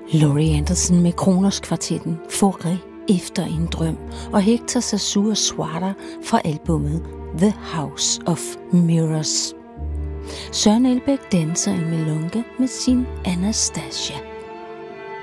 Laurie Anderson med Kronos Kvartetten, Forêt efter en drøm og Hector Sazur Swatter fra albumet The House of Mirrors. Søren Elbæk danser en melonga med sin Anastasia.